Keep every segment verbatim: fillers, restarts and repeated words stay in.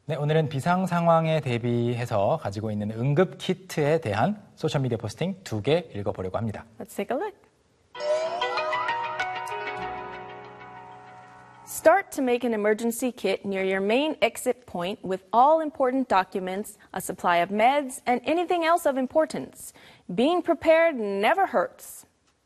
네, 오늘은 비상 상황에 대비해서 가지고 있는 응급 키트에 대한 소셜미디어 포스팅 두 개 읽어보려고 합니다. Let's take a look. Start to make an emergency kit near your main exit point with all important documents, a supply of meds, and anything else of importance. Being prepared never hurts.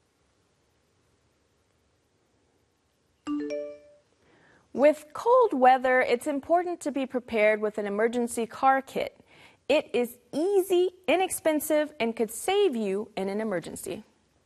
With cold weather, it's important to be prepared with an emergency car kit. It is easy, inexpensive, and could save you in an emergency.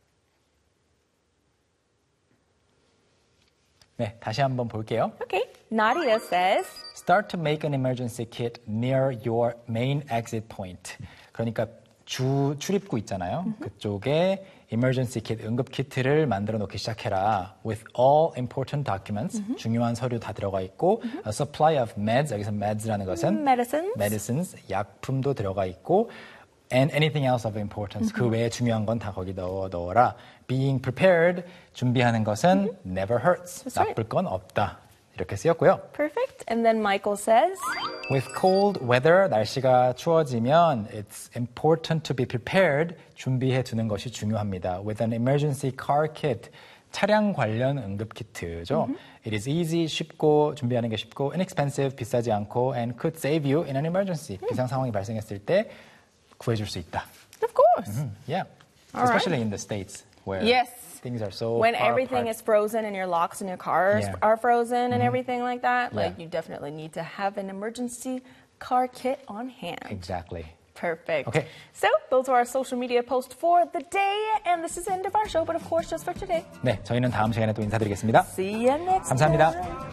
네, 다시 한번 볼게요. Okay, Nadia says, Start to make an emergency kit near your main exit point. 그러니까 주 출입구 있잖아요. Mm-hmm. 그쪽에 emergency kit, 응급 키트를 만들어 놓기 시작해라. With all important documents, mm-hmm. 중요한 서류 다 들어가 있고, mm-hmm. a supply of meds, 여기서 meds라는 것은 medicines, medicines, 약품도 들어가 있고, and anything else of importance, mm-hmm. 그 외에 중요한 건 다 거기 넣어 넣어라. Being prepared, 준비하는 것은 mm-hmm. never hurts, That's 나쁠 right. 건 없다. 이렇게 쓰였고요. Perfect. And then Michael says, With cold weather, 날씨가 추워지면 it's important to be prepared, 준비해 두는 것이 중요합니다. With an emergency car kit, 차량 관련 응급 키트죠. Mm-hmm. It is easy, 쉽고, 준비하는 게 쉽고, inexpensive, 비싸지 않고, and could save you in an emergency. Mm-hmm. 비상 상황이 발생했을 때 구해줄 수 있다. Of course. Mm-hmm. Yeah. All Especially right. in the States where yes. things are so when far everything apart. is frozen and your locks in your cars yeah. are frozen and mm-hmm. everything like that, like yeah. you definitely need to have an emergency car kit on hand. Exactly. Perfect. Okay. So those are our social media posts for the day, and this is the end of our show, but of course just for today. 네, 저희는 다음 시간에 또 인사드리겠습니다. See you next 감사합니다. time.